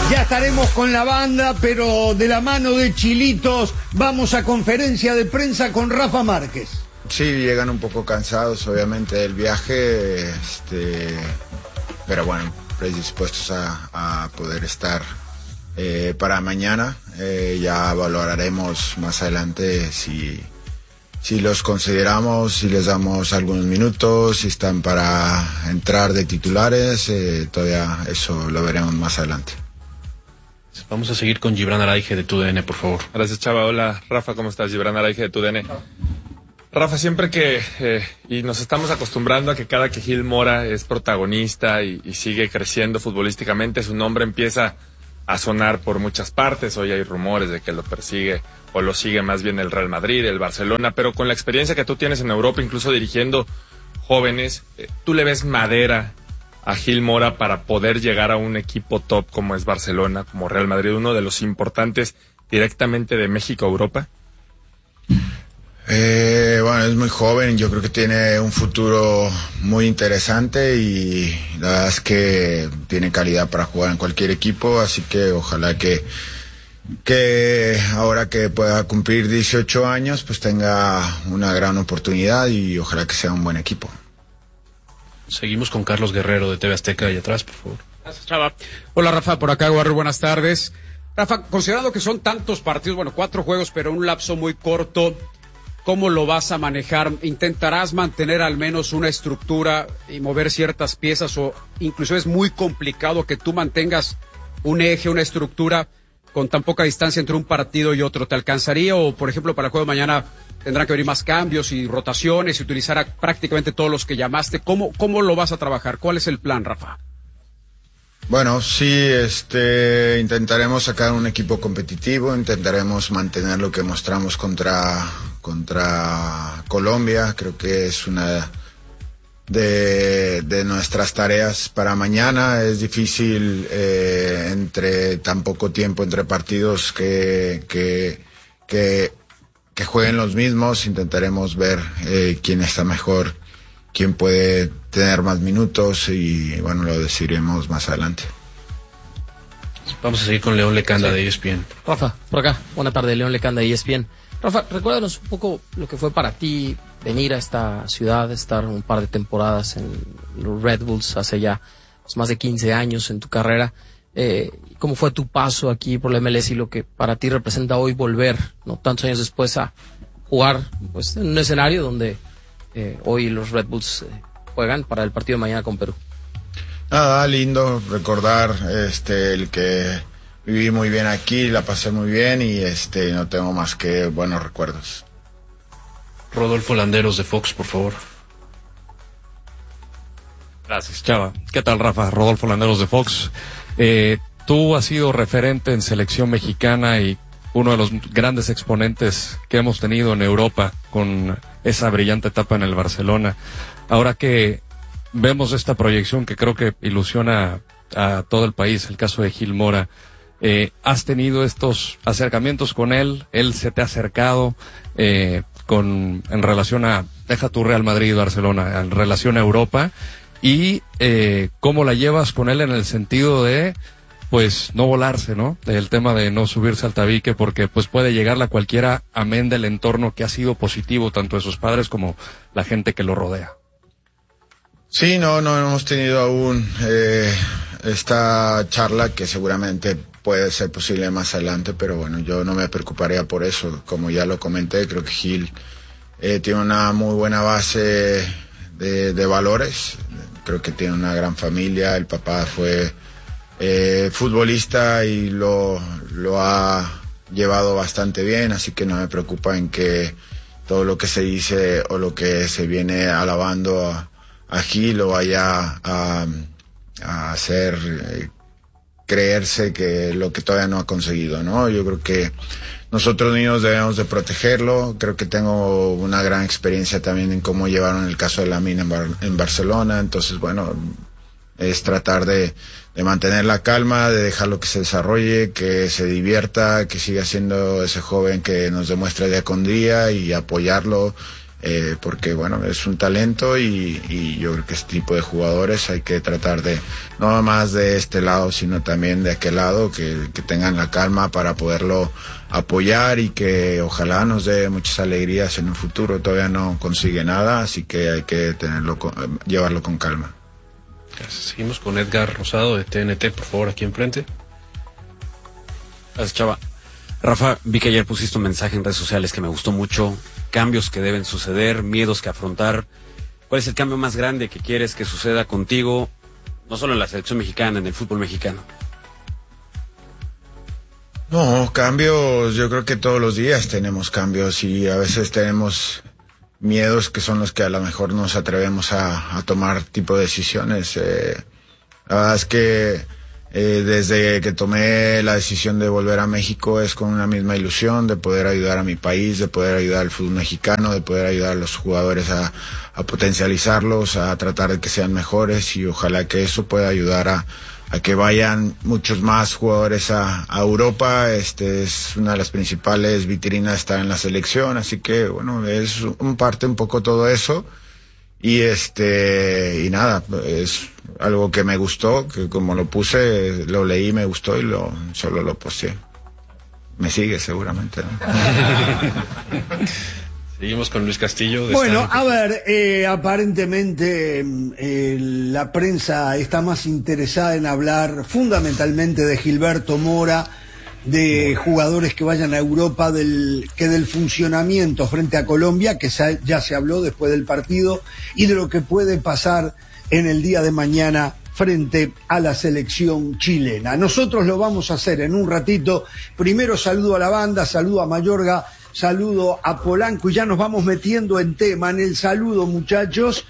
Ya estaremos con la banda, pero de la mano de Chilitos vamos a conferencia de prensa con Rafa Márquez. Sí, llegan un poco cansados, obviamente, del viaje, pero bueno, predispuestos a poder estar para mañana. Ya valoraremos más adelante si los consideramos, si les damos algunos minutos, si están para entrar de titulares, todavía eso lo veremos más adelante. Vamos a seguir con Gibran Araige de TUDN, por favor. Gracias, Chava. Hola, Rafa, ¿cómo estás? Gibran Araige de TUDN. Rafa, siempre que, y nos estamos acostumbrando a que cada que Gil Mora es protagonista y sigue creciendo futbolísticamente, su nombre empieza a sonar por muchas partes. Hoy hay rumores de que lo persigue, o lo sigue más bien el Real Madrid, el Barcelona, pero con la experiencia que tú tienes en Europa, incluso dirigiendo jóvenes, ¿tú le ves madera a Gil Mora para poder llegar a un equipo top como es Barcelona, como Real Madrid, uno de los importantes directamente de México a Europa? Bueno, es muy joven, yo creo que tiene un futuro muy interesante y la verdad es que tiene calidad para jugar en cualquier equipo, así que ojalá que ahora que pueda cumplir 18 años, pues tenga una gran oportunidad y ojalá que sea un buen equipo. Seguimos con Carlos Guerrero de TV Azteca, ahí atrás, por favor. Gracias, Chava. Hola, Rafa, por acá, Guarro, buenas tardes. Rafa, considerando que son tantos partidos, 4 juegos, pero un lapso muy corto, ¿cómo lo vas a manejar? ¿Intentarás mantener al menos una estructura y mover ciertas piezas, o incluso es muy complicado que tú mantengas un eje, una estructura con tan poca distancia entre un partido y otro? ¿Te alcanzaría, o por ejemplo para el juego de mañana tendrán que venir más cambios y rotaciones y utilizar a prácticamente todos los que llamaste? ¿Cómo lo vas a trabajar? ¿Cuál es el plan, Rafa? Bueno, sí, intentaremos sacar un equipo competitivo, intentaremos mantener lo que mostramos contra Colombia. Creo que es una de nuestras tareas para mañana. Es difícil entre tan poco tiempo entre partidos que jueguen los mismos. Intentaremos ver quién está mejor, quién puede tener más minutos y bueno, lo decidiremos más adelante. Vamos a seguir con León Lecanda de ESPN. Rafa, por acá, buena tarde, León Lecanda de ESPN. Rafa, recuérdanos un poco lo que fue para ti venir a esta ciudad, estar un par de temporadas en los Red Bulls hace ya más de 15 años en tu carrera. ¿Cómo fue tu paso aquí por la MLS y lo que para ti representa hoy volver, no tantos años después, a jugar pues en un escenario donde hoy los Red Bulls juegan para el partido de mañana con Perú? Nada, lindo recordar el que viví muy bien aquí, la pasé muy bien y no tengo más que buenos recuerdos. Rodolfo Landeros de Fox, por favor. Gracias, Chava. ¿Qué tal, Rafa? Rodolfo Landeros de Fox. Tú has sido referente en selección mexicana y uno de los grandes exponentes que hemos tenido en Europa con esa brillante etapa en el Barcelona. Ahora que vemos esta proyección que creo que ilusiona a todo el país, el caso de Gil Mora, ¿has tenido estos acercamientos con él? ¿Él se te ha acercado en relación a, deja tu Real Madrid y Barcelona, en relación a Europa? Y ¿cómo la llevas con él en el sentido de pues no volarse, ¿no? El tema de no subirse al tabique, porque pues puede llegarle a cualquiera, amén del entorno que ha sido positivo tanto de sus padres como la gente que lo rodea? Sí, no hemos tenido aún esta charla, que seguramente puede ser posible más adelante, pero bueno, yo no me preocuparía por eso. Como ya lo comenté, creo que Gil tiene una muy buena base de valores. Creo que tiene una gran familia. El papá fue futbolista y lo ha llevado bastante bien, así que no me preocupa en que todo lo que se dice o lo que se viene alabando a Gil lo vaya a hacer creerse que lo que todavía no ha conseguido, ¿no? Yo creo que nosotros niños debemos de protegerlo. Creo que tengo una gran experiencia también en cómo llevaron el caso de Lamine en Barcelona. Entonces, bueno, es tratar de mantener la calma, de dejarlo que se desarrolle, que se divierta, que siga siendo ese joven que nos demuestra día con día y apoyarlo porque bueno, es un talento y yo creo que este tipo de jugadores hay que tratar de, no más de este lado, sino también de aquel lado, que tengan la calma para poderlo apoyar y que ojalá nos dé muchas alegrías en un futuro. Todavía no consigue nada, así que hay que llevarlo con calma. Gracias. Seguimos con Edgar Rosado de TNT, por favor, aquí enfrente. Gracias, Chava. Rafa, vi que ayer pusiste un mensaje en redes sociales que me gustó mucho. Cambios que deben suceder, miedos que afrontar. ¿Cuál es el cambio más grande que quieres que suceda contigo, no solo en la selección mexicana, en el fútbol mexicano? No, cambios, yo creo que todos los días tenemos cambios y a veces tenemos miedos que son los que a lo mejor nos atrevemos a tomar tipo de decisiones. La verdad es que desde que tomé la decisión de volver a México es con una misma ilusión de poder ayudar a mi país, de poder ayudar al fútbol mexicano, de poder ayudar a los jugadores a potencializarlos, a tratar de que sean mejores y ojalá que eso pueda ayudar a que vayan muchos más jugadores a Europa. Es una de las principales vitrinas estar en la selección, así que bueno, es un parte un poco todo eso. Y nada, es algo que me gustó, que como lo puse, lo leí, me gustó y solo lo posteé. Me sigue seguramente, ¿no? Seguimos con Luis Castillo. Bueno, a ver, aparentemente la prensa está más interesada en hablar fundamentalmente de Gilberto Mora, de jugadores que vayan a Europa que del funcionamiento frente a Colombia, que ya se habló después del partido, y de lo que puede pasar en el día de mañana frente a la selección chilena. Nosotros lo vamos a hacer en un ratito. Primero saludo a la banda, saludo a Mayorga, saludo a Polanco y ya nos vamos metiendo en tema, en el saludo, muchachos.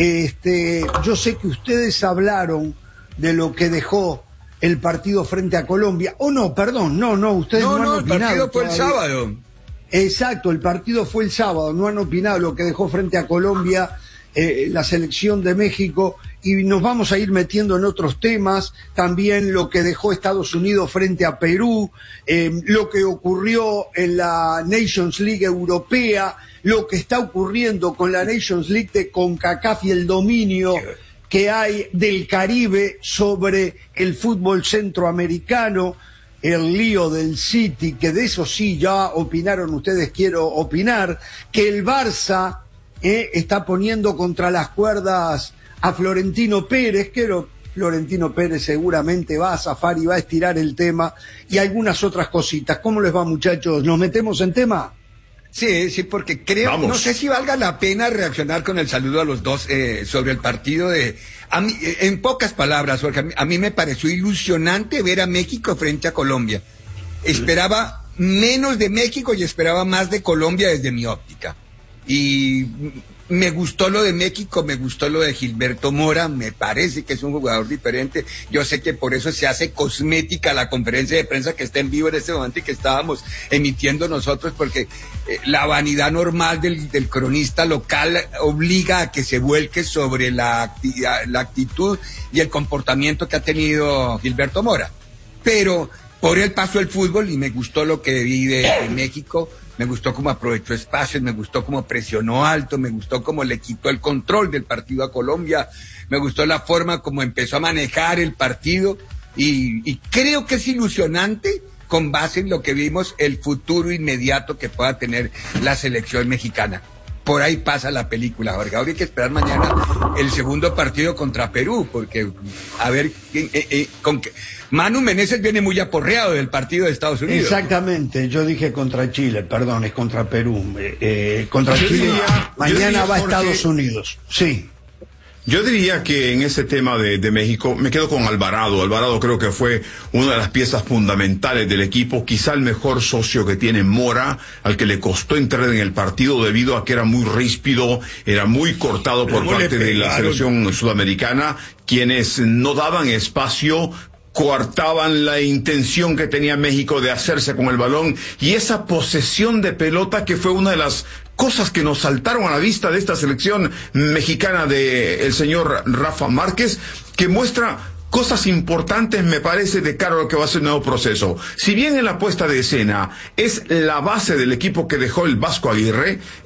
Yo sé que ustedes hablaron de lo que dejó el partido frente a Colombia. No, ustedes no han opinado. El partido fue el sábado. Exacto, el partido fue el sábado, no han opinado lo que dejó frente a Colombia la selección de México, y nos vamos a ir metiendo en otros temas, también lo que dejó Estados Unidos frente a Perú, lo que ocurrió en la Nations League europea, lo que está ocurriendo con la Nations League de CONCACAF y el dominio que hay del Caribe sobre el fútbol centroamericano, el lío del City, que de eso sí ya opinaron ustedes, quiero opinar, que el Barça está poniendo contra las cuerdas a Florentino Pérez, que Florentino Pérez seguramente va a zafar y va a estirar el tema, y algunas otras cositas. ¿Cómo les va, muchachos? ¿Nos metemos en tema? Sí, porque creo, no sé si valga la pena reaccionar con el saludo a los dos sobre el partido a mí, en pocas palabras, porque a mí me pareció ilusionante ver a México frente a Colombia. Esperaba menos de México y esperaba más de Colombia desde mi óptica. Y me gustó lo de México, me gustó lo de Gilberto Mora, me parece que es un jugador diferente. Yo sé que por eso se hace cosmética la conferencia de prensa que está en vivo en este momento y que estábamos emitiendo nosotros, porque la vanidad normal del cronista local obliga a que se vuelque sobre la actitud y el comportamiento que ha tenido Gilberto Mora. Pero por él pasó el fútbol y me gustó lo que vi de México. Me gustó cómo aprovechó espacios, me gustó cómo presionó alto, me gustó cómo le quitó el control del partido a Colombia, me gustó la forma como empezó a manejar el partido y creo que es ilusionante con base en lo que vimos el futuro inmediato que pueda tener la selección mexicana. Por ahí pasa la película, Jorge. Ahora hay que esperar mañana el segundo partido contra Perú, porque a ver con qué. Manu Meneses viene muy aporreado del partido de Estados Unidos. Exactamente, yo dije contra Chile, perdón, es contra Perú. Contra Chile, mañana va a Estados Unidos. Sí. Yo diría que en ese tema de México me quedo con Alvarado. Alvarado creo que fue una de las piezas fundamentales del equipo, quizá el mejor socio que tiene Mora, al que le costó entrar en el partido debido a que era muy ríspido, era muy cortado por parte de la selección sudamericana, quienes no daban espacio, coartaban la intención que tenía México de hacerse con el balón y esa posesión de pelota que fue una de las cosas que nos saltaron a la vista de esta selección mexicana de el señor Rafa Márquez, que muestra cosas importantes, me parece, de cara a lo que va a ser el nuevo proceso. Si bien en la puesta de escena es la base del equipo que dejó el Vasco Aguirre,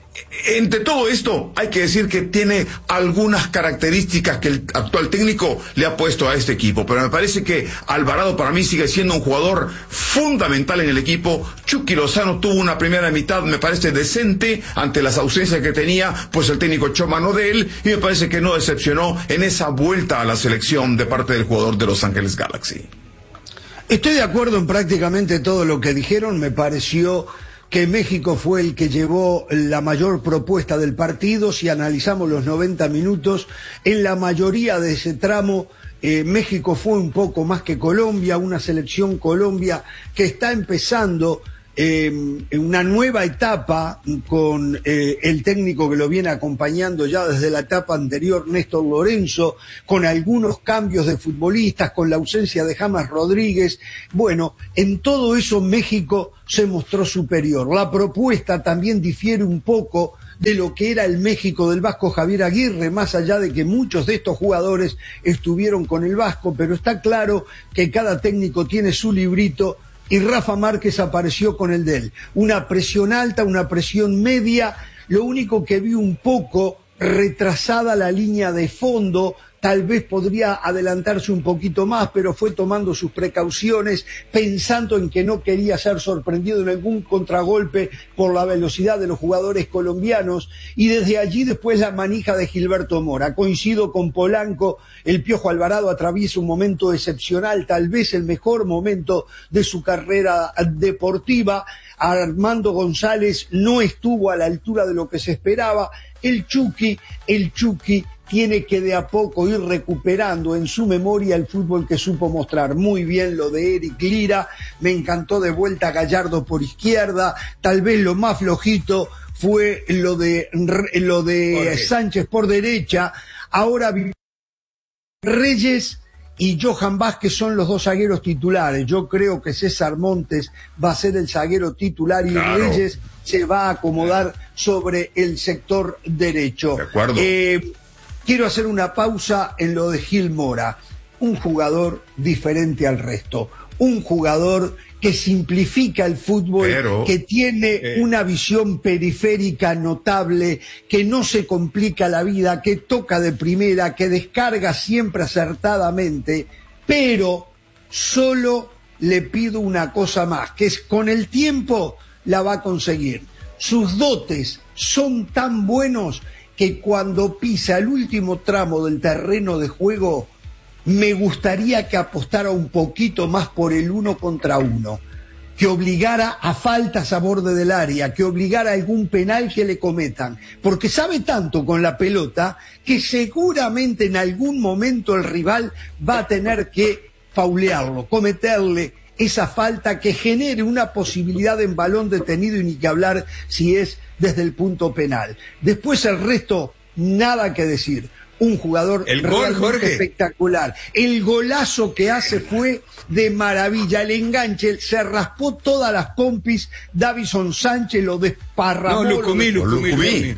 Entre todo esto, hay que decir que tiene algunas características que el actual técnico le ha puesto a este equipo, pero me parece que Alvarado para mí sigue siendo un jugador fundamental en el equipo. Chucky Lozano tuvo una primera mitad, me parece decente, ante las ausencias que tenía, pues el técnico echó mano de él, y me parece que no decepcionó en esa vuelta a la selección de parte del jugador de Los Ángeles Galaxy. Estoy de acuerdo en prácticamente todo lo que dijeron. Me pareció que México fue el que llevó la mayor propuesta del partido. Si analizamos los 90 minutos, en la mayoría de ese tramo, México fue un poco más que Colombia, una selección Colombia que está empezando una nueva etapa con el técnico que lo viene acompañando ya desde la etapa anterior, Néstor Lorenzo, con algunos cambios de futbolistas, con la ausencia de James Rodríguez. Bueno, en todo eso México se mostró superior. La propuesta también difiere un poco de lo que era el México del Vasco Javier Aguirre, más allá de que muchos de estos jugadores estuvieron con el Vasco, pero está claro que cada técnico tiene su librito, y Rafa Márquez apareció con el de él. Una presión alta, una presión media, lo único que vi un poco retrasada la línea de fondo, tal vez podría adelantarse un poquito más, pero fue tomando sus precauciones, pensando en que no quería ser sorprendido en algún contragolpe por la velocidad de los jugadores colombianos, y desde allí después la manija de Gilberto Mora. Coincido con Polanco, el Piojo Alvarado atraviesa un momento excepcional, tal vez el mejor momento de su carrera deportiva. Armando González no estuvo a la altura de lo que se esperaba. El Chucky tiene que de a poco ir recuperando en su memoria el fútbol que supo mostrar. Muy bien lo de Eric Lira, me encantó de vuelta Gallardo por izquierda, tal vez lo más flojito fue lo de Sánchez por derecha. Ahora Reyes y Johan Vázquez son los dos zagueros titulares. Yo creo que César Montes va a ser el zaguero titular y Reyes se va a acomodar sobre el sector derecho. De acuerdo. Quiero hacer una pausa en lo de Gil Mora. Un jugador diferente al resto. Un jugador que simplifica el fútbol, que tiene una visión periférica notable, que no se complica la vida, que toca de primera, que descarga siempre acertadamente, pero solo le pido una cosa más, que es con el tiempo la va a conseguir. Sus dotes son tan buenos que cuando pisa el último tramo del terreno de juego, me gustaría que apostara un poquito más por el 1 contra 1, que obligara a faltas a borde del área, que obligara a algún penal que le cometan, porque sabe tanto con la pelota que seguramente en algún momento el rival va a tener que faulearlo, cometerle esa falta que genere una posibilidad en balón detenido, y ni que hablar si es desde el punto penal. Después el resto, nada que decir. Un jugador realmente espectacular. El golazo que hace fue de maravilla. El enganche, se raspó todas las pompis. Davison Sánchez lo desparramó. No, Lucumí.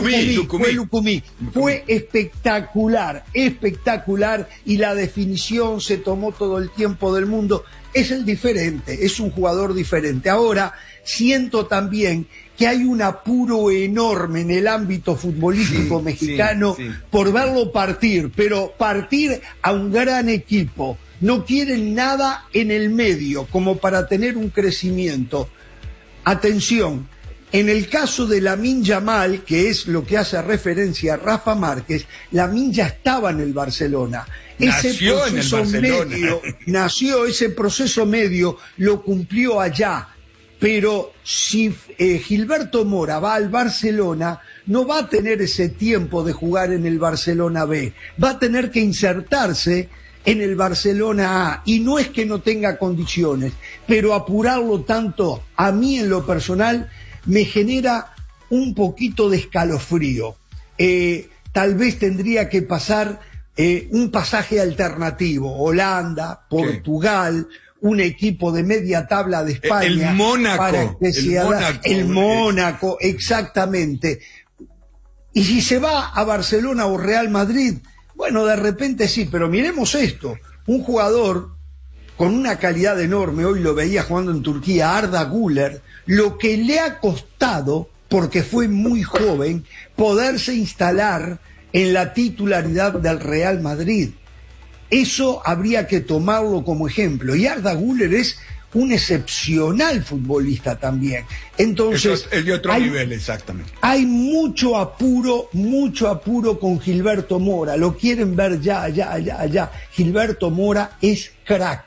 Fue Lucumí. Fue espectacular, espectacular. Y la definición se tomó todo el tiempo del mundo. Es el diferente, es un jugador diferente. Ahora, siento también que hay un apuro enorme en el ámbito futbolístico mexicano por verlo partir, pero partir a un gran equipo. No quieren nada en el medio como para tener un crecimiento. Atención, en el caso de Lamine Yamal, que es lo que hace referencia a Rafa Márquez, Lamine ya estaba en el Barcelona. Nació ese proceso medio, lo cumplió allá. Pero si Gilberto Mora va al Barcelona, no va a tener ese tiempo de jugar en el Barcelona B. Va a tener que insertarse en el Barcelona A. Y no es que no tenga condiciones, pero apurarlo tanto, a mí en lo personal, me genera un poquito de escalofrío. Tal vez tendría que pasar un pasaje alternativo. Holanda, Portugal, un equipo de media tabla de España. El Mónaco. El Mónaco, exactamente. Y si se va a Barcelona o Real Madrid, bueno, de repente sí, pero miremos esto. Un jugador con una calidad enorme, hoy lo veía jugando en Turquía, Arda Güler, lo que le ha costado porque fue muy joven, poderse instalar en la titularidad del Real Madrid. Eso habría que tomarlo como ejemplo. Y Arda Güler es un excepcional futbolista también. Entonces, es de otro nivel, exactamente. Hay mucho apuro con Gilberto Mora. Lo quieren ver ya. Gilberto Mora es crack,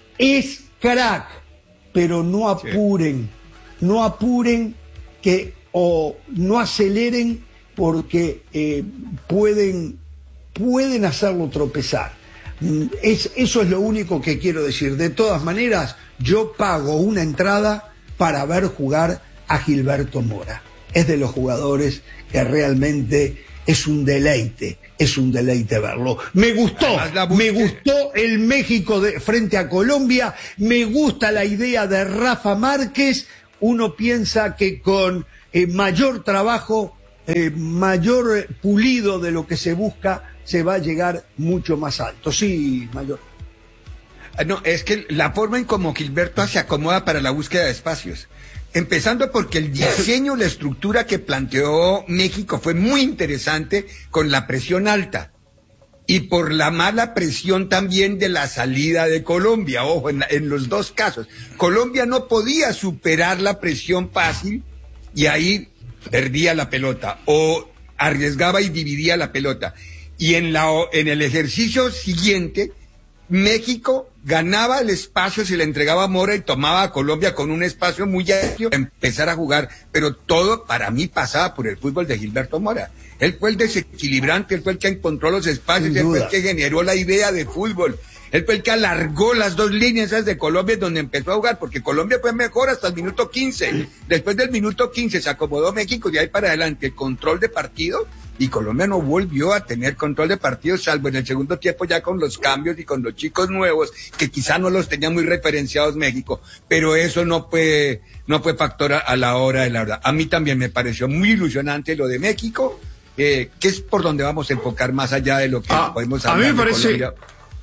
pero no apuren, o no aceleren, porque pueden hacerlo tropezar. Eso es lo único que quiero decir. De todas maneras, yo pago una entrada para ver jugar a Gilberto Mora. Es de los jugadores que realmente es un deleite verlo. Me gustó el México frente a Colombia, me gusta la idea de Rafa Márquez. Uno piensa que con mayor trabajo, mayor pulido de lo que se busca, se va a llegar mucho más alto. Sí, Mayor. No, es que la forma en como Gilberto se acomoda para la búsqueda de espacios. Empezando porque el diseño, la estructura que planteó México fue muy interesante con la presión alta. Y por la mala presión también de la salida de Colombia. Ojo, en los dos casos. Colombia no podía superar la presión fácil y ahí perdía la pelota. O arriesgaba y dividía la pelota. Y en el ejercicio siguiente, México ganaba el espacio, se le entregaba a Mora y tomaba a Colombia con un espacio muy amplio para empezar a jugar. Pero todo para mí pasaba por el fútbol de Gilberto Mora. Él fue el desequilibrante, él fue el que encontró los espacios, él fue el que generó la idea de fútbol. Él fue el que alargó las dos líneas esas de Colombia donde empezó a jugar, porque Colombia fue mejor hasta el minuto 15. Después del minuto 15 se acomodó México y de ahí para adelante el control de partido, y Colombia no volvió a tener control de partido, salvo en el segundo tiempo ya con los cambios y con los chicos nuevos, que quizá no los tenía muy referenciados México, pero eso no fue factor a la hora de la verdad. A mí también me pareció muy ilusionante lo de México, que es por donde vamos a enfocar más allá de lo que podemos hablar. A mí me parece... Colombia.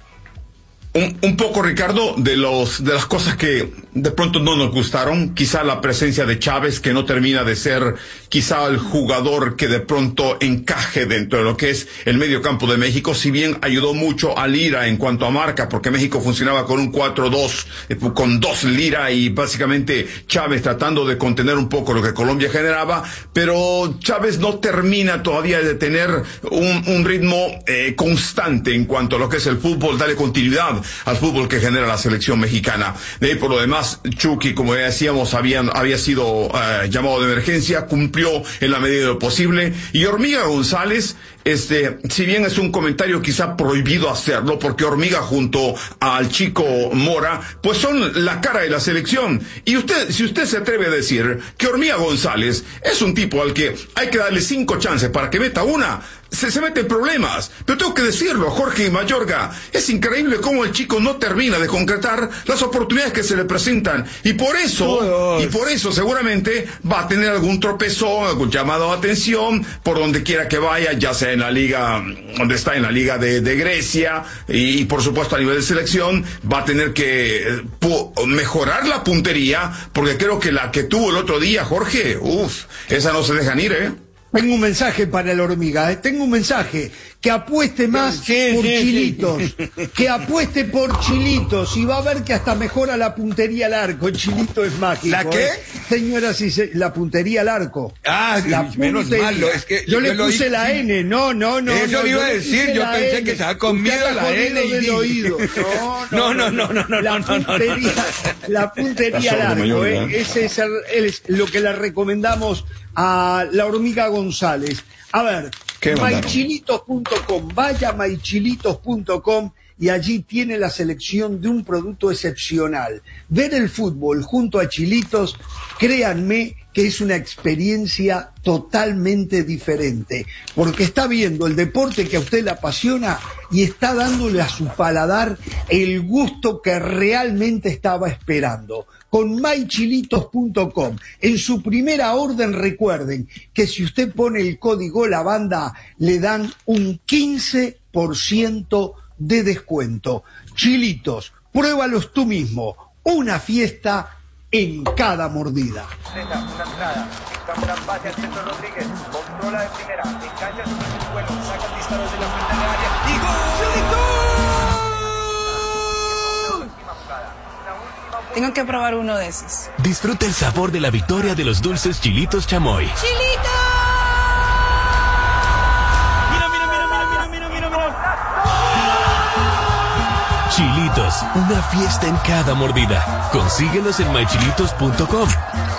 Un poco, Ricardo, de las cosas que de pronto no nos gustaron, quizá la presencia de Chávez, que no termina de ser quizá el jugador que de pronto encaje dentro de lo que es el medio campo de México, si bien ayudó mucho a Lira en cuanto a marca, porque México funcionaba con un 4-2, con 2 Lira y básicamente Chávez tratando de contener un poco lo que Colombia generaba, pero Chávez no termina todavía de tener un ritmo constante en cuanto a lo que es el fútbol, darle continuidad al fútbol que genera la selección mexicana. De ahí por lo demás, Chucky, como ya decíamos, había sido llamado de emergencia, cumplió en la medida de lo posible, y Hormiga González, si bien es un comentario quizá prohibido hacerlo, porque Hormiga junto al chico Mora, pues son la cara de la selección, y si usted se atreve a decir que Hormiga González es un tipo al que hay que darle 5 chances para que meta una, se mete en problemas. Pero tengo que decirlo, Jorge Mayorga, es increíble cómo el chico no termina de concretar las oportunidades que se le presentan, y por eso seguramente va a tener algún tropezón, algún llamado de atención por donde quiera que vaya, ya sea en la liga, donde está en la liga de Grecia, y por supuesto a nivel de selección va a tener que mejorar la puntería, porque creo que la que tuvo el otro día, Jorge, esa no se dejan ir, Tengo un mensaje para el Hormiga, tengo un mensaje, que apueste más por Chilitos, que apueste por Chilitos, y va a ver que hasta mejora la puntería al arco. Chilito es mágico. ¿La qué? Señoras y la puntería al arco. Menos mal, es que yo le puse la N, no. Eso le iba a decir, yo pensé que se ha comido la N y del oído. No. La puntería al arco, ese es lo que le recomendamos a la Hormiga González. A ver, mychilitos.com, vaya a mychilitos.com y allí tiene la selección de un producto excepcional. Ver el fútbol junto a Chilitos, créanme que es una experiencia totalmente diferente, porque está viendo el deporte que a usted le apasiona y está dándole a su paladar el gusto que realmente estaba esperando. Con mychilitos.com, en su primera orden recuerden que si usted pone el código La Banda le dan un 15% de descuento. Chilitos, pruébalos tú mismo, una fiesta en cada mordida. Busca un gran pase al centro Rodríguez. Controla de primera. Engancha sobre su vuelo. Saca el disparo desde la frente de área. ¡Y gol! Tengo que probar uno de esos. Disfruta el sabor de la victoria de los dulces Chilitos Chamoy. ¡Chilitos! Chilitos, una fiesta en cada mordida. Consíguelos en mychilitos.com.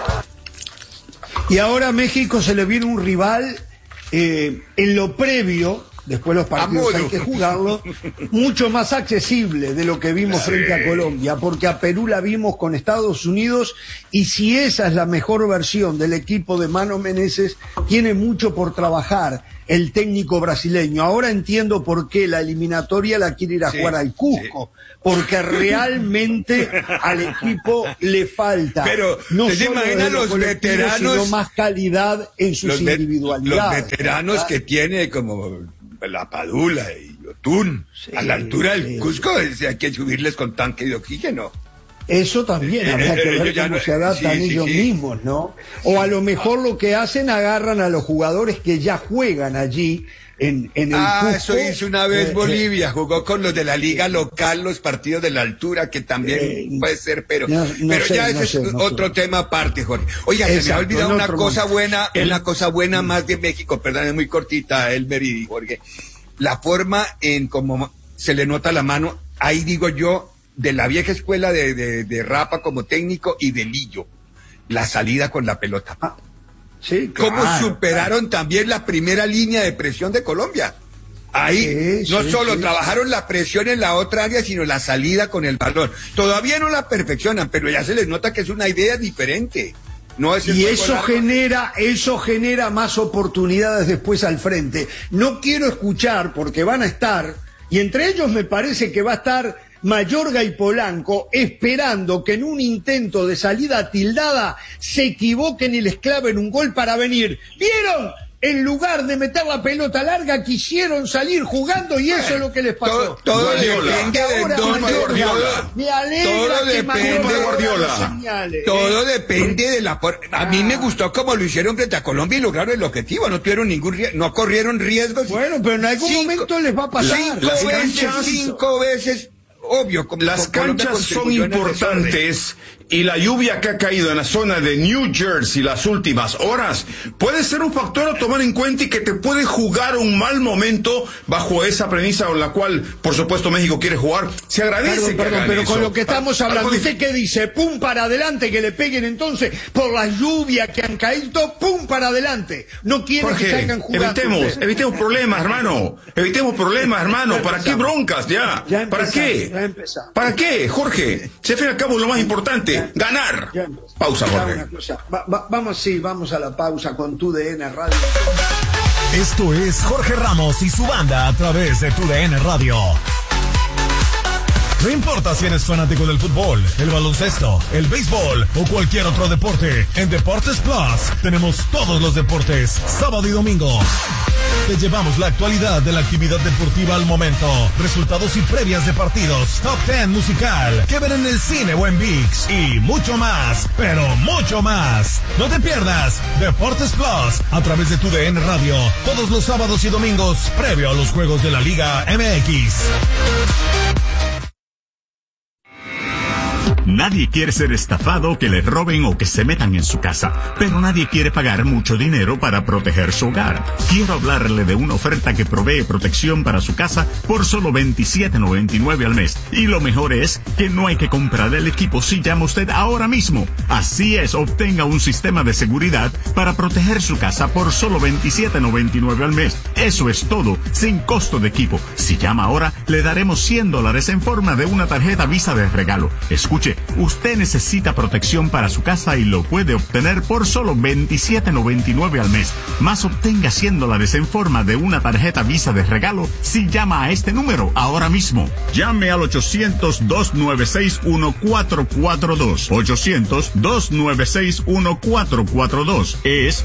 Y ahora a México se le viene un rival en lo previo, después los partidos hay que jugarlo, mucho más accesible de lo que vimos frente a Colombia, porque a Perú la vimos con Estados Unidos, y si esa es la mejor versión del equipo de Mano Menezes, tiene mucho por trabajar el técnico brasileño. Ahora entiendo por qué la eliminatoria la quiere ir a jugar al Cusco, porque realmente al equipo le falta no solo los veteranos, sino más calidad en sus individualidades. Los veteranos que tiene como la Padula y Yotun, a la altura del Cusco, hay que subirles con tanque de oxígeno. Eso también, habría que ver cómo se adaptan ellos mismos, ¿no? O a lo mejor lo que hacen, agarran a los jugadores que ya juegan allí en el Cusco. Eso hizo una vez Bolivia, jugó con los de la liga local, los partidos de la altura, que también puede ser, pero ya ese es otro tema aparte, Jorge. Oiga, se me ha olvidado una cosa buena más de México, perdón, es muy cortita, Elmer y Jorge. La forma en cómo se le nota la mano, ahí digo yo, de la vieja escuela de Rafa como técnico y de Lillo, la salida con la pelota. Sí, cómo superaron también la primera línea de presión de Colombia. Ahí no solo trabajaron la presión en la otra área, sino la salida con el balón. Todavía no la perfeccionan, pero ya se les nota que es una idea diferente. No es y eso genera más oportunidades después al frente. No quiero escuchar, porque van a estar, y entre ellos me parece que va a estar Mayorga y Polanco, esperando que en un intento de salida tildada se equivoquen y les claven un gol para venir. ¿Vieron? En lugar de meter la pelota larga, quisieron salir jugando, y eso es lo que les pasó. Todo depende de Guardiola. Me alegra que Guardiola. Todo depende de la... A mí me gustó como lo hicieron frente a Colombia y lograron el objetivo. No tuvieron no corrieron riesgos. Bueno, pero en algún momento les va a pasar. Cinco veces... Obvio, las canchas son importantes, y la lluvia que ha caído en la zona de New Jersey las últimas horas puede ser un factor a tomar en cuenta y que te puede jugar un mal momento bajo esa premisa con la cual, por supuesto, México quiere jugar. Se agradece pero con lo que estamos hablando, ¿usted qué dice? Pum para adelante, que le peguen entonces por la lluvia que han caído, pum para adelante. No quieren que salgan jugando. Evitemos problemas, hermano. ¿Para qué broncas ya? ¿Para qué? ¿Para qué, Jorge? Se fin al cabo lo más importante. Ganar. Pausa, Jorge. Vamos a la pausa con TUDN Radio. Esto es Jorge Ramos y su banda a través de TUDN Radio. No importa si eres fanático del fútbol, el baloncesto, el béisbol o cualquier otro deporte, en Deportes Plus tenemos todos los deportes, sábado y domingo. Te llevamos la actualidad de la actividad deportiva al momento, resultados y previas de partidos, top 10 musical, que ver en el cine o en ViX, y mucho más, pero mucho más. No te pierdas Deportes Plus a través de TUDN Radio, todos los sábados y domingos, previo a los juegos de la Liga MX. Nadie quiere ser estafado, que le roben o que se metan en su casa, pero nadie quiere pagar mucho dinero para proteger su hogar. Quiero hablarle de una oferta que provee protección para su casa por solo $27.99 al mes. Y lo mejor es que no hay que comprar el equipo si llama usted ahora mismo. Así es, obtenga un sistema de seguridad para proteger su casa por solo $27.99 al mes. Eso es todo, sin costo de equipo. Si llama ahora, le daremos $100 en forma de una tarjeta Visa de regalo. Escuche, usted necesita protección para su casa y lo puede obtener por solo $27.99 al mes. Más obtenga $100 en forma de una tarjeta Visa de regalo si llama a este número ahora mismo. Llame al 800-296-1442. 800-296-1442. Es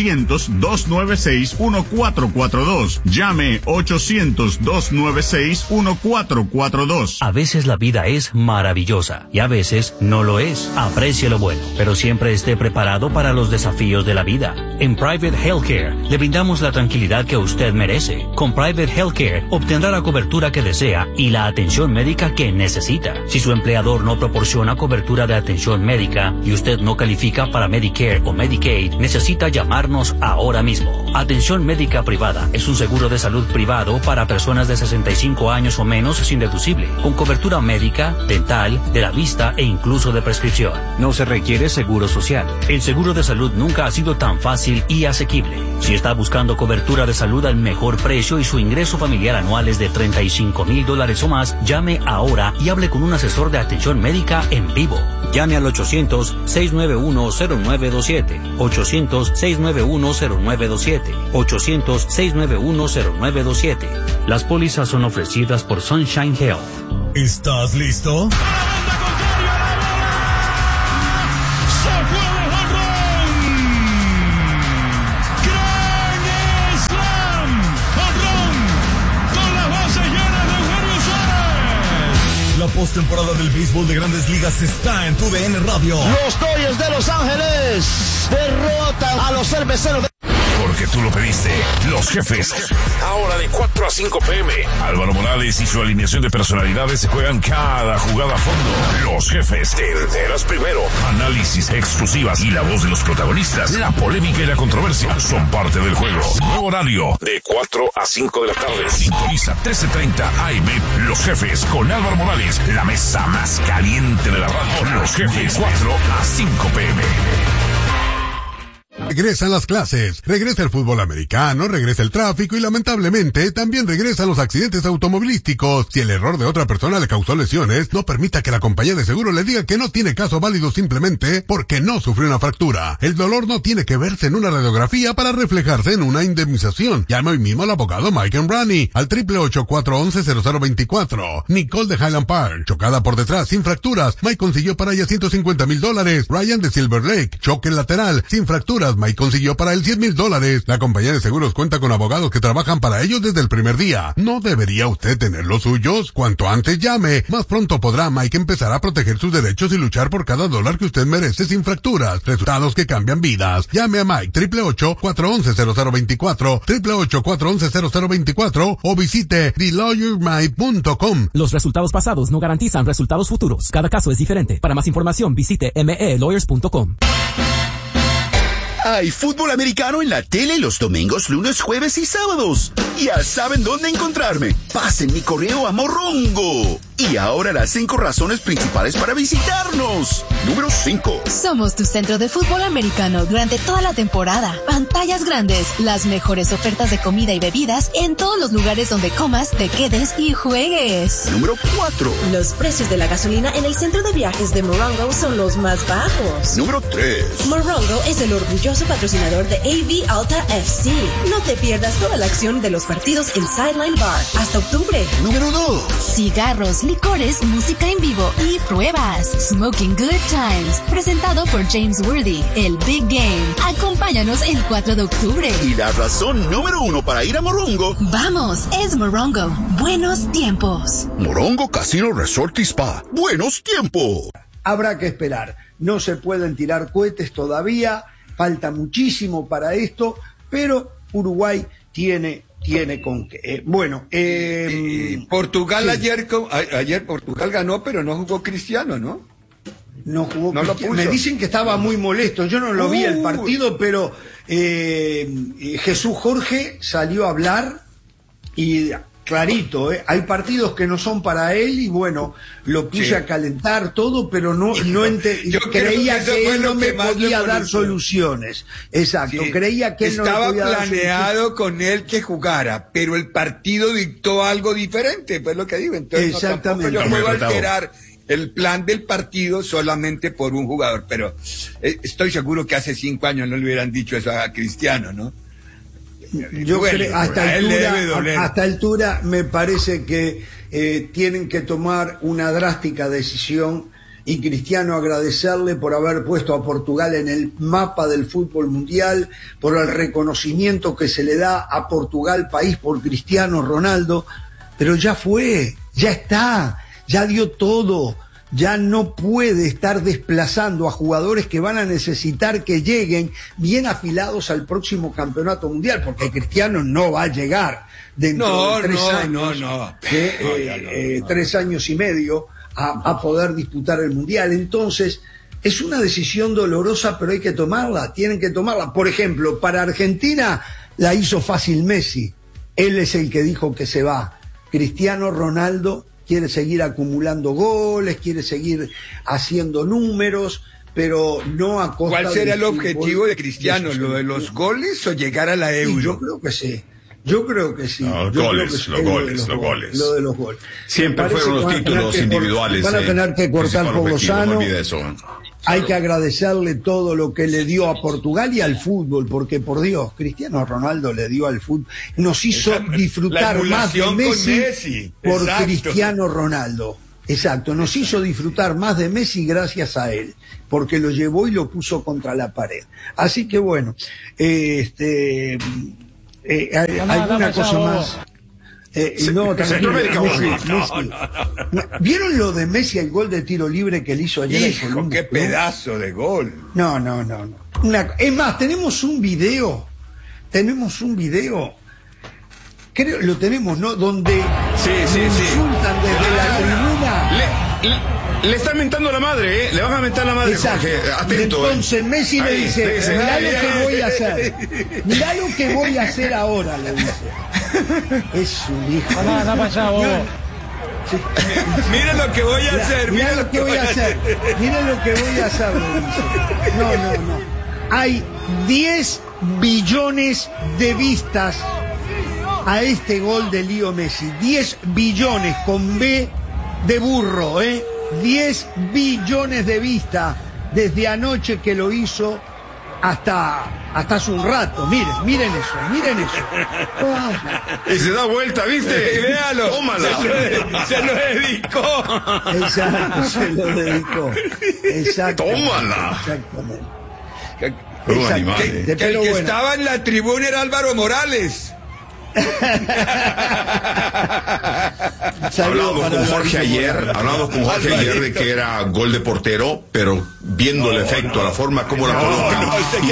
800-296-1442. Llame 800-296-1442. A veces la vida es maravillosa y a veces veces no lo es. Aprecie lo bueno, pero siempre esté preparado para los desafíos de la vida. En Private Healthcare le brindamos la tranquilidad que usted merece. Con Private Healthcare obtendrá la cobertura que desea y la atención médica que necesita. Si su empleador no proporciona cobertura de atención médica y usted no califica para Medicare o Medicaid, necesita llamarnos ahora mismo. Atención médica privada es un seguro de salud privado para personas de 65 años o menos sin deducible, con cobertura médica, dental, de la vista e incluso de prescripción. No se requiere seguro social. El seguro de salud nunca ha sido tan fácil y asequible. Si está buscando cobertura de salud al mejor precio y su ingreso familiar anual es de $35,000 o más, llame ahora y hable con un asesor de atención médica en vivo. Llame al 800-691-0927, 800-691-0927, 800-691-0927. Las pólizas son ofrecidas por Sunshine Health. ¿Estás listo? La postemporada del béisbol de Grandes Ligas está en TUDN Radio. Los Dodgers de Los Ángeles derrotan a los Cerveceros de... Porque tú lo pediste. Los Jefes. Ahora de 4 a 5 p.m. Álvaro Morales y su alineación de personalidades se juegan cada jugada a fondo. Los Jefes. Te enteras primero. Análisis, exclusivas y la voz de los protagonistas. La polémica y la controversia son parte del juego. Nuevo horario de 4 a 5 de la tarde. Sintoniza 13:30 AM. Los Jefes con Álvaro Morales. La mesa más caliente de la radio. Los Jefes. 4 a 5 p.m. Regresan las clases, regresa el fútbol americano, regresa el tráfico y lamentablemente también regresan los accidentes automovilísticos. Si el error de otra persona le causó lesiones, no permita que la compañía de seguro le diga que no tiene caso válido simplemente porque no sufrió una fractura. El dolor no tiene que verse en una radiografía para reflejarse en una indemnización. Llame hoy mismo al abogado Mike Embrani al 888-411-0024. Nicole de Highland Park, chocada por detrás sin fracturas, Mike consiguió para ella $150,000. Ryan de Silver Lake, choque lateral sin fracturas, Mike consiguió para él $100,000. La compañía de seguros cuenta con abogados que trabajan para ellos desde el primer día. ¿No debería usted tener los suyos? Cuanto antes llame, más pronto podrá Mike empezar a proteger sus derechos y luchar por cada dólar que usted merece sin fracturas. Resultados que cambian vidas. Llame a Mike 888-411-0024, 888-411-0024 o visite TheLawyerMike.com. Los resultados pasados no garantizan resultados futuros. Cada caso es diferente. Para más información visite melawyers.com. Hay fútbol americano en la tele los domingos, lunes, jueves y sábados. Ya saben dónde encontrarme. Pasen mi correo a Morrongo. Y ahora las 5 razones principales para visitarnos. Número 5. Somos tu centro de fútbol americano durante toda la temporada. Pantallas grandes, las mejores ofertas de comida y bebidas en todos los lugares donde comas, te quedes y juegues. Número 4. Los precios de la gasolina en el centro de viajes de Morongo son los más bajos. Número 3. Morongo es el orgulloso patrocinador de AV Alta FC. No te pierdas toda la acción de los partidos en Sideline Bar hasta octubre. Número 2. Cigarros, licores, música en vivo y pruebas. Smoking Good Times, presentado por James Worthy, el Big Game. Acompáñanos el 4 de octubre. Y la razón número 1 para ir a Morongo. Vamos, es Morongo. Buenos tiempos. Morongo Casino Resort y Spa. Buenos tiempos. Habrá que esperar. No se pueden tirar cohetes todavía. Falta muchísimo para esto, pero Uruguay tiene con qué. Portugal sí. ayer Portugal ganó, pero no jugó Cristiano, ¿no? No jugó no Cristiano. Me dicen que estaba muy molesto. Yo no lo vi el partido, pero Jesús Jorge salió a hablar y clarito, hay partidos que no son para él y bueno, lo puse a calentar todo, pero no yo creía que él no me podía dar soluciones. Exacto, sí. Creía que él no me podía dar soluciones. Estaba planeado con él que jugara, pero el partido dictó algo diferente, pues lo que digo. Entonces exactamente. Yo puedo alterar el plan del partido solamente por un jugador, pero estoy seguro que hace 5 años no le hubieran dicho eso a Cristiano, ¿no? Yo creo, hasta altura me parece que tienen que tomar una drástica decisión y Cristiano agradecerle por haber puesto a Portugal en el mapa del fútbol mundial, por el reconocimiento que se le da a Portugal, país por Cristiano Ronaldo, pero ya fue, ya está, ya dio todo. ya no puede estar desplazando a jugadores que van a necesitar que lleguen bien afilados al próximo campeonato mundial, porque Cristiano no va a llegar dentro de 3 años, 3 años y medio a poder disputar el mundial. Entonces, es una decisión dolorosa, pero hay que tomarla, tienen que tomarla. Por ejemplo, para Argentina la hizo fácil Messi, él es el que dijo que se va. Cristiano Ronaldo quiere seguir acumulando goles, quiere seguir haciendo números, pero no a costa. ¿Cuál será el objetivo de Cristiano? ¿Lo de los goles o llegar a la Euro? Sí, yo creo que sí. Yo creo que sí. No, Lo de los goles. Siempre fueron los títulos individuales. Van a tener que cortar por Lozano. Hay que agradecerle todo lo que le dio a Portugal y al fútbol, porque por Dios, Cristiano Ronaldo le dio al fútbol. Nos hizo disfrutar más de Messi por Exacto. Cristiano Ronaldo. Exacto, nos hizo disfrutar más de Messi gracias a él, porque lo llevó y lo puso contra la pared. Así que bueno, ¿alguna cosa más? No, tranquilo. ¿Vieron lo de Messi, el gol de tiro libre que le hizo ayer? Hijo, qué pedazo de gol. No. Es más, tenemos un video, creo lo tenemos, ¿no? Donde insultan desde la tribuna. Le están mentando la madre, ¿eh? Le van a mentar la madre, Jorge. Atento. Entonces Messi le dice, mirá lo que voy a hacer. Mirá lo que voy a hacer ahora, le dice. Es un hijo. Anda para allá, vos. Miren lo que voy a hacer. Miren lo que voy a hacer. Miren lo que voy a hacer, le dice. No. Hay 10 billones de vistas a este gol de Leo Messi. 10 billones con B de burro, 10 billones de vistas desde anoche que lo hizo hasta hace un rato. Miren eso. Y se da vuelta, ¿viste? Véalo. Tómala. Se lo dedicó. Exacto, se lo dedicó. Exacto. Tómala. Exactamente. Que el que estaba en la tribuna era Álvaro Morales. Hablando con Jorge ayer de que era gol de portero, pero viendo el efecto, la forma como la coloca,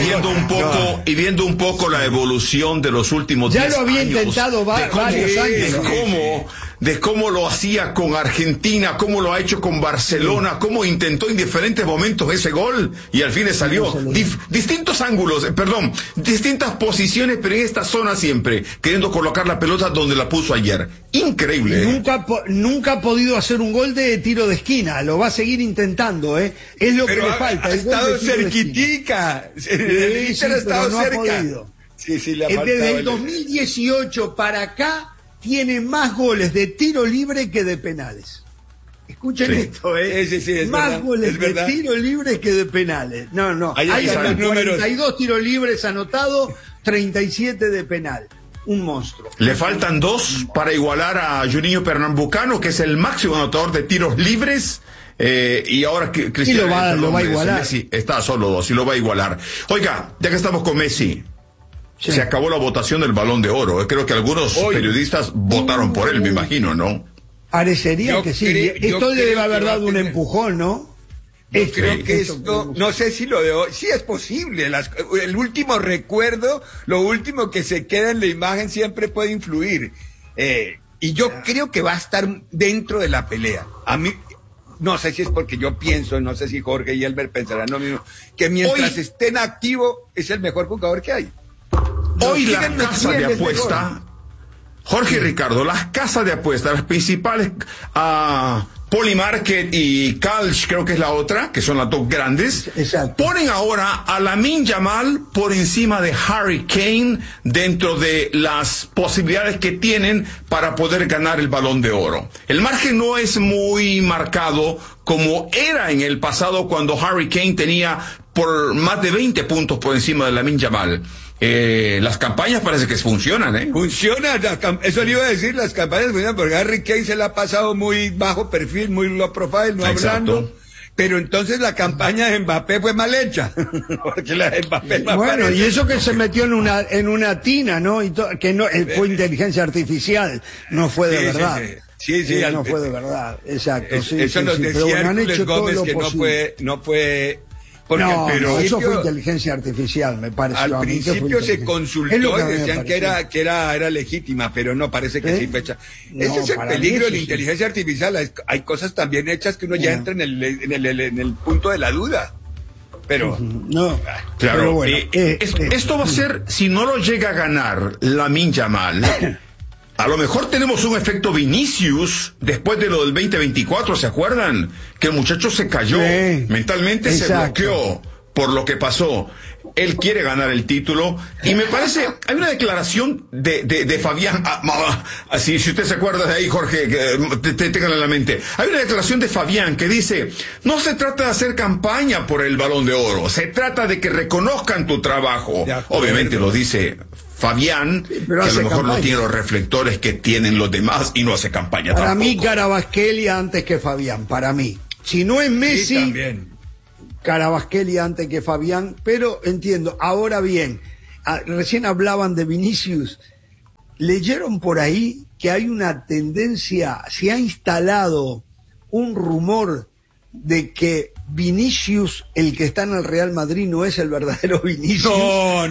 y viendo un poco la evolución de los últimos 10 años. Ya lo había intentado varios años. De cómo lo hacía con Argentina, cómo lo ha hecho con Barcelona, cómo intentó en diferentes momentos ese gol y al fin le salió. Distintos ángulos, distintas posiciones, pero en esta zona siempre, queriendo colocar la pelota donde la puso ayer. Increíble. Nunca ha podido hacer un gol de tiro de esquina, lo va a seguir intentando, Es lo que le falta. Ha estado cerquitica. El Inter ha estado cerca. Sí, le ha faltado. Desde el 2018 para acá tiene más goles de tiro libre que de penales. Escuchen esto, más goles de tiro libre que de penales. No. Hay 42 tiros libres anotados, 37 de penal. Un monstruo. Le faltan 2 para igualar a Juninho Pernambucano, que es el máximo anotador de tiros libres. Y ahora Cristiano lo va a igualar. Messi está solo 2 y lo va a igualar. Oiga, ya que estamos con Messi, se acabó la votación del Balón de Oro. Creo que algunos periodistas votaron por él, me imagino, ¿no? Parecería que sí. Esto le debe haber dado un empujón, ¿no? Creo que esto, no sé si lo de hoy, sí es posible. El último recuerdo, lo último que se queda en la imagen siempre puede influir. Y yo creo que va a estar dentro de la pelea. A mí, no sé si es porque yo pienso, no sé si Jorge y Elber pensarán lo mismo, que mientras esté en activo es el mejor jugador que hay. Hoy la casa de apuesta, Jorge y Ricardo, las casas de apuesta, las principales, Polymarket y Calch, creo que es la otra, que son las dos grandes, ponen ahora a Lamine Yamal por encima de Harry Kane dentro de las posibilidades que tienen para poder ganar el Balón de Oro. El margen no es muy marcado como era en el pasado cuando Harry Kane tenía por más de 20 puntos por encima de Lamine Yamal. Las campañas parece que funcionan, Funcionan, eso le iba a decir, las campañas funcionan porque Harry Kane se la ha pasado muy bajo perfil, muy low profile, no hablando. Pero entonces la campaña de Mbappé fue mal hecha. Porque la de Mbappé bueno, y eso que se metió en una tina, ¿no? Que no fue inteligencia artificial, no fue de verdad. Sí, no fue de verdad, exacto. Eso nos decía Hércules Gómez que no fue pero eso fue inteligencia artificial, me pareció. Al principio se consultó y decían que era legítima, pero no, parece que sí fue hecha. Ese es el peligro de la inteligencia artificial. Hay cosas también hechas que uno ya entra en el punto de la duda. Pero no, claro, pero bueno, esto va a ser, si no lo llega a ganar Lamine Yamal, a lo mejor tenemos un efecto Vinicius después de lo del 2024, ¿se acuerdan? Que el muchacho se cayó, mentalmente exacto. Se bloqueó por lo que pasó. Él quiere ganar el título y me parece, hay una declaración de Fabián, si usted se acuerda de ahí, Jorge, téngala en la mente. Hay una declaración de Fabián que dice, no se trata de hacer campaña por el Balón de Oro, se trata de que reconozcan tu trabajo. Obviamente lo dice Fabián, que a lo mejor no tiene los reflectores que tienen los demás y no hace campaña para tampoco. Mí, Carabasquelia antes que Fabián, para mí. Si no es Messi, también. Carabasquelia antes que Fabián, pero entiendo. Ahora bien, recién hablaban de Vinicius. ¿Leyeron por ahí que hay una tendencia, se ha instalado un rumor de que Vinicius, el que está en el Real Madrid, no es el verdadero Vinicius? No.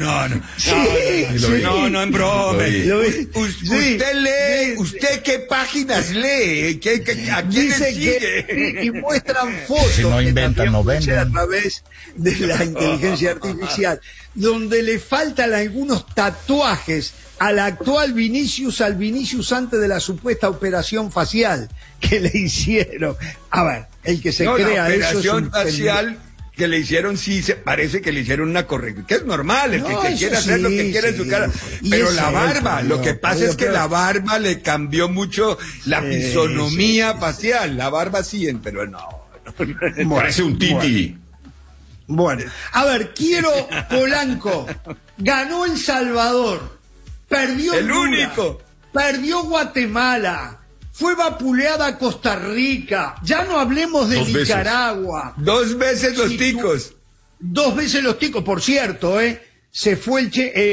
No, en broma. Usted lee, ¿usted qué páginas lee? ¿A quién dice sigue? Y muestran fotos si no inventan, no venden. A través de la inteligencia artificial, donde le faltan algunos tatuajes al actual Vinicius, al Vinicius antes de la supuesta operación facial que le hicieron. A ver, el que se crea la eso operación facial que le hicieron, parece que le hicieron una corrección, que es normal, el que quiere hacer lo que quiere en su cara, pero la barba, lo que pasa es que la barba le cambió mucho la fisonomía facial, la barba sí, pero no. Parece un titi. Bueno, a ver, Polanco, ganó El Salvador, perdió el Honduras, único, perdió Guatemala, fue vapuleada Costa Rica, ya no hablemos de Nicaragua. 2 veces los ticos. 2 veces los ticos, por cierto, se fue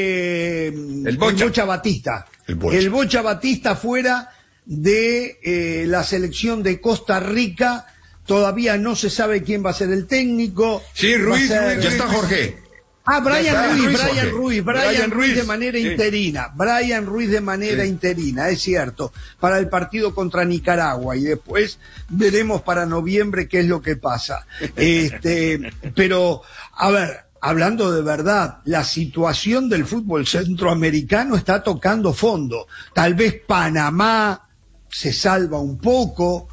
el Bocha Batista. El Bocha Batista fuera de la selección de Costa Rica, todavía no se sabe quién va a ser el técnico. Sí, Ruiz, ya está Jorge. Brian Ruiz de manera interina. Brian Ruiz de manera interina, es cierto, para el partido contra Nicaragua y después veremos para noviembre qué es lo que pasa. Pero, a ver, hablando de verdad, la situación del fútbol centroamericano está tocando fondo. Tal vez Panamá se salva un poco,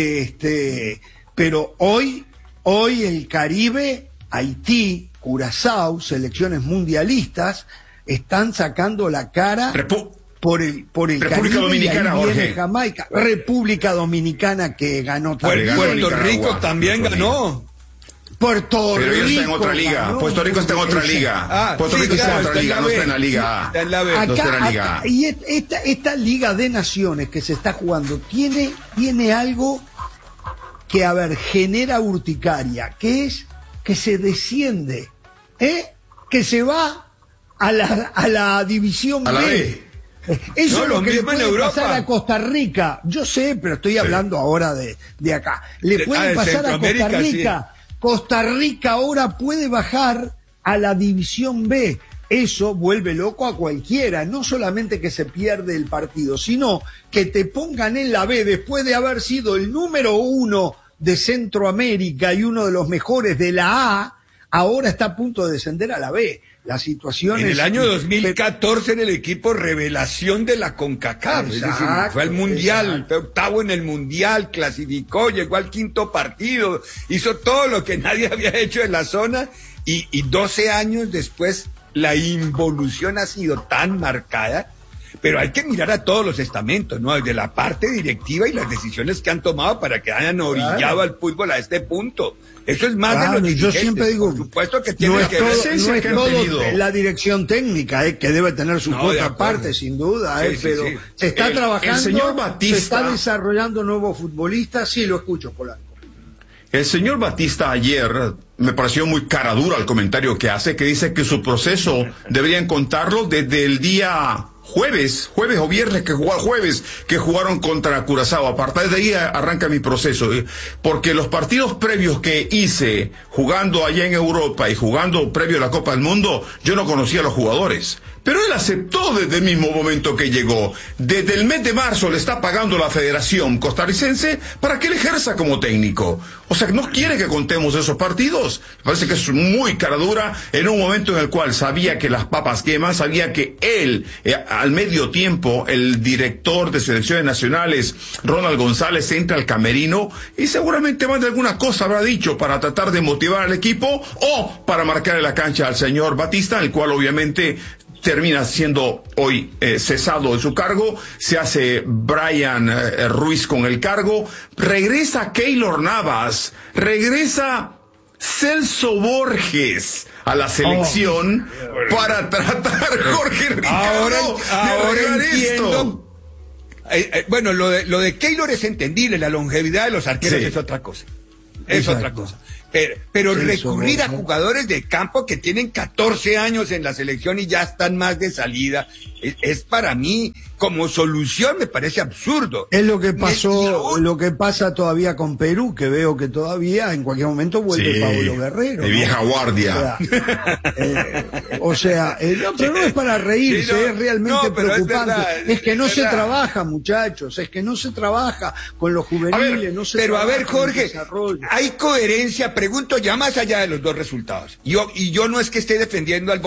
pero hoy el Caribe, Haití, Curazao, selecciones mundialistas, están sacando la cara por el República Caribe, Dominicana, Jorge. Jamaica, República Dominicana que ganó también. Puerto Rico también ganó. Puerto Rico. Pero está en otra liga. Ganó. Puerto Rico está en otra liga. Puerto Rico está en otra liga, no está en la liga A. Está en la B. No está en la liga A. Y esta Liga de Naciones que se está jugando tiene algo que, a ver, genera urticaria, que es que se desciende, que se va a la división B. Eso es lo que le puede pasar a Costa Rica. Yo sé, pero estoy hablando ahora de acá. Le puede pasar a Costa Rica. Sí. Costa Rica ahora puede bajar a la división B. Eso vuelve loco a cualquiera. No solamente que se pierde el partido, sino que te pongan en la B después de haber sido el número 1 de Centroamérica y uno de los mejores de la A, ahora está a punto de descender a la B. La situación en el año 2014 en el equipo revelación de la CONCACAF, es decir, fue al Mundial, fue octavo en el Mundial, clasificó, llegó al 5º partido, hizo todo lo que nadie había hecho en la zona y 12 años después la involución ha sido tan marcada. Pero hay que mirar a todos los estamentos, ¿no? De la parte directiva y las decisiones que han tomado para que hayan orillado al fútbol a este punto. Eso es más de los dirigentes. Yo siempre digo, por supuesto que tiene que ver. No es todo la dirección técnica, que debe tener su parte, sin duda, pero se está trabajando, el señor Batista, se está desarrollando nuevos futbolistas. Sí, lo escucho, Polanco. El señor Batista ayer me pareció muy cara dura el comentario que hace, que dice que su proceso deberían contarlo desde el día jueves o viernes jueves que jugaron contra Curazao. A partir de ahí arranca mi proceso, porque los partidos previos que hice jugando allá en Europa y jugando previo a la Copa del Mundo, yo no conocía a los jugadores. Pero él aceptó desde el mismo momento que llegó. Desde el mes de marzo le está pagando la Federación Costarricense para que él ejerza como técnico. O sea, no quiere que contemos esos partidos. Me parece que es muy cara dura en un momento en el cual sabía que las papas queman, sabía que él, al medio tiempo, el director de selecciones nacionales, Ronald González, entra al camerino y seguramente más de alguna cosa habrá dicho para tratar de motivar al equipo o para marcarle la cancha al señor Batista, el cual obviamente termina siendo hoy cesado de su cargo. Se hace Brian Ruiz con el cargo, regresa Keylor Navas, regresa Celso Borges a la selección para tratar, Jorge Ricardo, ahora entiendo. Bueno, lo de Keylor es entendible, la longevidad de los arqueros es otra cosa. Otra cosa. Pero recurrir a jugadores de campo que tienen 14 años en la selección y ya están más de salida, es para mí, como solución, me parece absurdo. Es lo que pasó, lo que pasa todavía con Perú, que veo que todavía en cualquier momento vuelve Pablo Guerrero. De vieja guardia. No, pero no es para reírse, es realmente preocupante. Es que no se trabaja, muchachos, es que no se trabaja con los juveniles, no se trabaja. Pero a ver, Jorge, hay coherencia, pregunto ya más allá de los dos resultados. Y yo no es que esté defendiendo al